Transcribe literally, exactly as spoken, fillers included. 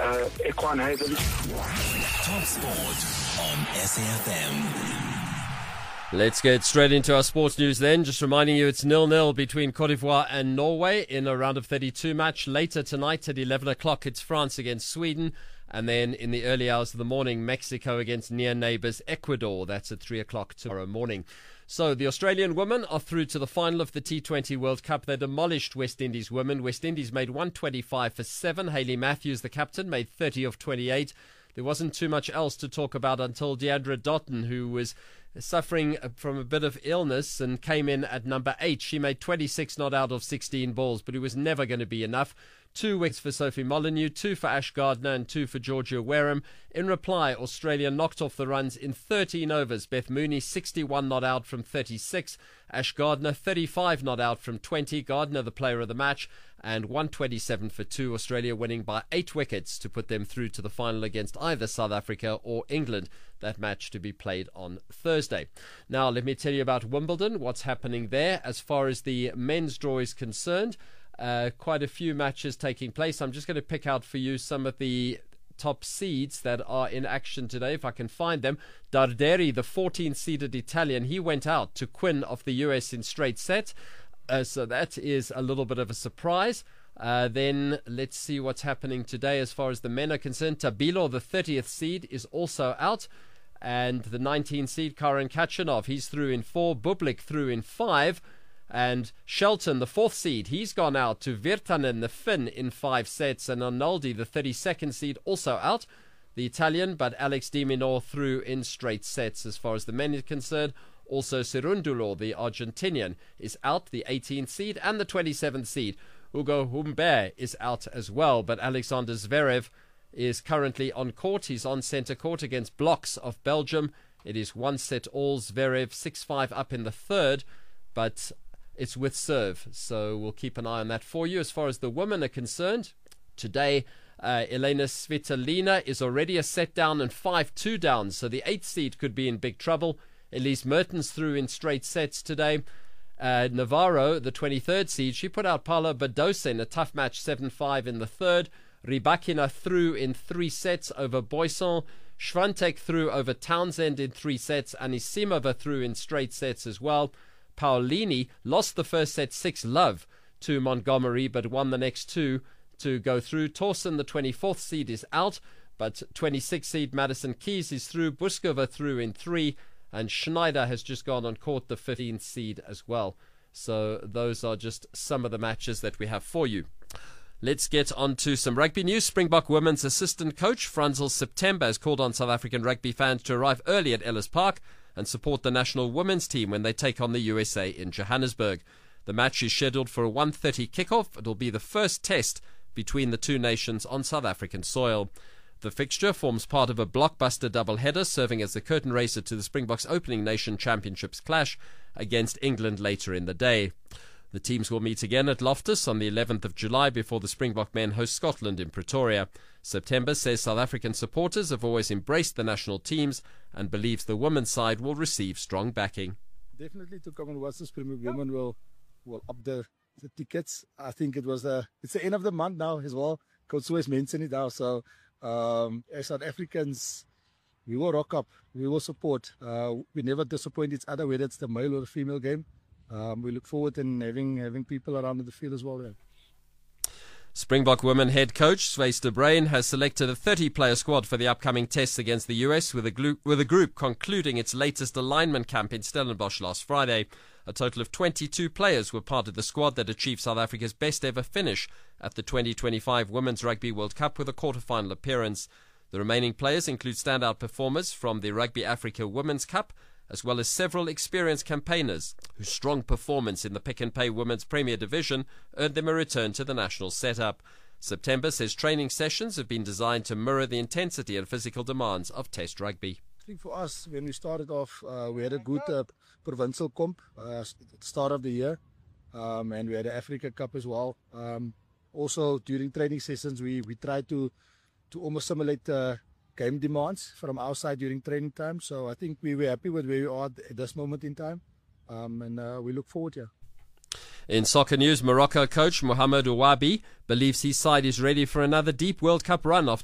uh, Equine Haven. Top Sport on S A F M. Let's get straight into our sports news then. Just reminding you it's nil nil between Cote d'Ivoire and Norway in a round of thirty-two match. Later tonight at eleven o'clock, it's France against Sweden. And then in the early hours of the morning, Mexico against near neighbours Ecuador. That's at three o'clock tomorrow morning. So the Australian women are through to the final of the T twenty World Cup. They demolished West Indies women. West Indies made one twenty-five for seven. Hayley Matthews, the captain, made thirty of twenty-eight. There wasn't too much else to talk about until Deandra Dotton, who was suffering from a bit of illness and came in at number eight. She made twenty-six not out of sixteen balls, but it was never going to be enough. Two wickets for Sophie Molyneux, two for Ash Gardner and two for Georgia Wareham. In reply, Australia knocked off the runs in thirteen overs. Beth Mooney, sixty-one not out from thirty-six. Ash Gardner, thirty-five not out from twenty. Gardner, the player of the match, and one twenty-seven for two. Australia winning by eight wickets to put them through to the final against either South Africa or England. That match to be played on Thursday. Now, let me tell you about Wimbledon, what's happening there as far as the men's draw is concerned. Uh, quite a few matches taking place. I'm just going to pick out for you some of the top seeds that are in action today, if I can find them. Darderi, the fourteen-seeded Italian, he went out to Quinn of the U S in straight sets. Uh, so that is a little bit of a surprise. Uh, then let's see what's happening today as far as the men are concerned. Tabilo, the thirtieth seed, is also out. And the nineteenth seed, Karen Kachanov, he's through in four. Bublik through in five. And Shelton, the fourth seed, he's gone out to Virtanen, the Finn, in five sets. And Arnoldi, the thirty-second seed, also out. The Italian, but Alex de Minaur through in straight sets as far as the men are concerned. Also, Cerundulo, the Argentinian, is out, the eighteenth seed. And the twenty-seventh seed, Hugo Humbert, is out as well. But Alexander Zverev is currently on court. He's on centre court against Blocks of Belgium. It is one set all. Zverev six five up in the third. But it's with serve, so we'll keep an eye on that for you. As far as the women are concerned, today uh, Elena Svitolina is already a set down and five two down, so the eighth seed could be in big trouble. Elise Mertens through in straight sets today. Uh, Navarro, the twenty-third seed, she put out Paula Badosa in a tough match, seven five in the third. Rybakina through in three sets over Boisson. Schwantek through over Townsend in three sets. Anisimova through in straight sets as well. Paolini lost the first set six love to Montgomery, but won the next two to go through. Torsen, the twenty-fourth seed, is out, but twenty-sixth seed Madison Keys is through. Buskova through in three, and Schneider has just gone on court, the fifteenth seed as well. So those are just some of the matches that we have for you. Let's get on to some rugby news. Springbok women's assistant coach Franzel September has called on South African rugby fans to arrive early at Ellis Park and support the national women's team when they take on the U S A in Johannesburg. The match is scheduled for a one thirty kickoff. It will be the first test between the two nations on South African soil. The fixture forms part of a blockbuster doubleheader, serving as the curtain raiser to the Springboks' opening Nation Championships clash against England later in the day. The teams will meet again at Loftus on the eleventh of July before the Springbok men host Scotland in Pretoria. September says South African supporters have always embraced the national teams and believes the women's side will receive strong backing. Definitely to come and watch the Springbok women will will up the, the tickets. I think it was the it's the end of the month now as well. Coach always mentioned it now. So um, as South Africans, we will rock up. We will support. Uh, we never disappoint each other, whether it's the male or the female game. Um, we look forward to having having people around in the field as well. Yeah. Springbok women head coach Swys de Bruin has selected a thirty-player squad for the upcoming tests against the U S, with a, glu- with a group concluding its latest alignment camp in Stellenbosch last Friday. A total of twenty-two players were part of the squad that achieved South Africa's best ever finish at the twenty twenty-five Women's Rugby World Cup with a quarter-final appearance. The remaining players include standout performers from the Rugby Africa Women's Cup, as well as several experienced campaigners whose strong performance in the Pick and Pay Women's Premier Division earned them a return to the national setup. September says training sessions have been designed to mirror the intensity and physical demands of Test rugby. I think for us, when we started off, uh, we had a good uh, provincial comp uh, at the start of the year, um, and we had the Africa Cup as well. Um, also, during training sessions, we, we tried to, to almost simulate uh, game demands from our side during training time. So I think we were happy with where we are at this moment in time, um, and uh, we look forward here. In soccer news, Morocco coach Mohamed Ouabi believes his side is ready for another deep World Cup run after